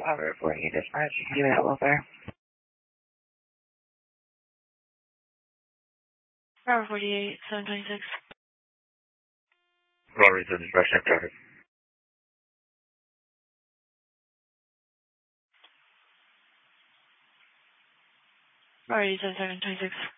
I'll report you dispatch. Give me that welfare. Bravo 48, 726. Robbery to dispatch check traffic. Bravo 87, 726.